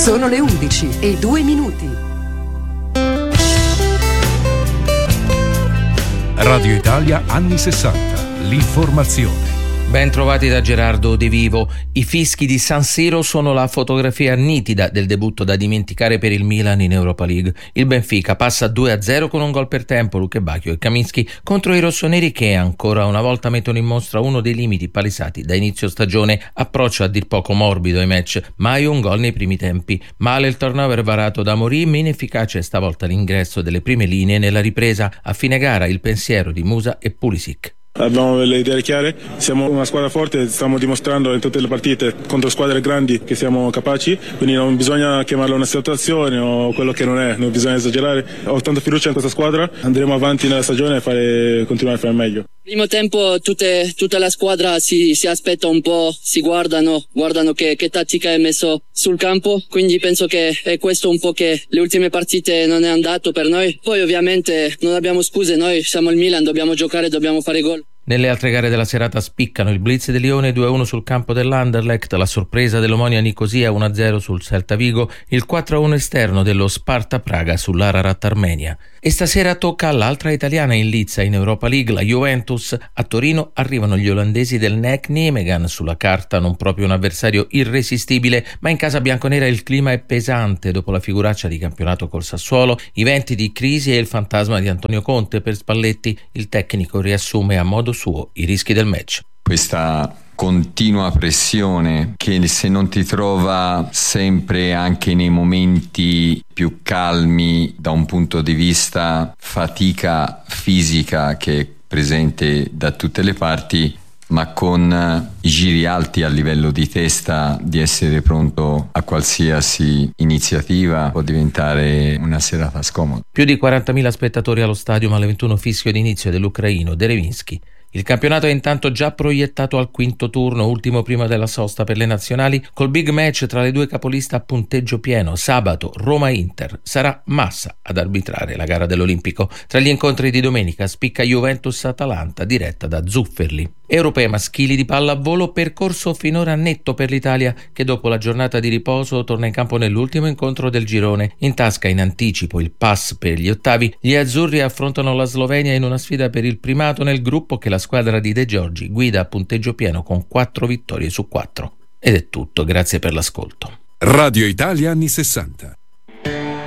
Sono le 11:02. Radio Italia anni 60. L'informazione. Ben trovati da Gerardo De Vivo. I fischi di San Siro sono la fotografia nitida del debutto da dimenticare per il Milan in Europa League. Il Benfica passa 2-0 con un gol per tempo, Luquebacchio e Kaminski, contro i rossoneri che ancora una volta mettono in mostra uno dei limiti palesati da inizio stagione. Approccio a dir poco morbido ai match, mai un gol nei primi tempi. Male il turnover varato da Morim, inefficace stavolta l'ingresso delle prime linee nella ripresa. A fine gara il pensiero di Musa e Pulisic. Abbiamo le idee chiare, siamo una squadra forte, stiamo dimostrando in tutte le partite contro squadre grandi che siamo capaci, quindi non bisogna chiamarla una situazione o quello che non è, non bisogna esagerare. Ho tanta fiducia in questa squadra, andremo avanti nella stagione e continuare a fare meglio. Primo tempo tutta la squadra si aspetta un po', si guardano che tattica è messo sul campo, quindi penso che è questo un po' che le ultime partite non è andato per noi. Poi ovviamente non abbiamo scuse, noi siamo il Milan, dobbiamo giocare, dobbiamo fare gol. Nelle altre gare della serata spiccano il Blitz di Lione 2-1 sul campo dell'Anderlecht, la sorpresa dell'Omonia Nicosia 1-0 sul Celta Vigo, il 4-1 esterno dello Sparta Praga sull'Ararat Armenia. E stasera tocca all'altra italiana in lizza in Europa League, la Juventus. A Torino arrivano gli olandesi del NEC Nijmegen, sulla carta non proprio un avversario irresistibile, ma in casa bianconera il clima è pesante dopo la figuraccia di campionato col Sassuolo, i venti di crisi e il fantasma di Antonio Conte per Spalletti. Il tecnico riassume a modo suo i rischi del match. Questa continua pressione che se non ti trova sempre anche nei momenti più calmi da un punto di vista fatica fisica che è presente da tutte le parti, ma con i giri alti a livello di testa di essere pronto a qualsiasi iniziativa, può diventare una serata scomoda. Più di 40.000 spettatori allo stadio alle 21, fischio d'inizio dell'ucraino Derevinsky. Il campionato è intanto già proiettato al quinto turno, ultimo prima della sosta per le nazionali, col big match tra le due capoliste a punteggio pieno. Sabato Roma-Inter, sarà Massa ad arbitrare la gara dell'Olimpico. Tra gli incontri di domenica spicca Juventus-Atalanta diretta da Zufferli. Europee maschili di pallavolo, percorso finora netto per l'Italia che dopo la giornata di riposo torna in campo nell'ultimo incontro del girone. In tasca in anticipo il pass per gli ottavi, gli azzurri affrontano la Slovenia in una sfida per il primato nel gruppo che la squadra di De Giorgi guida a punteggio pieno con 4 vittorie su 4. Ed è tutto, grazie per l'ascolto. Radio Italia anni 60.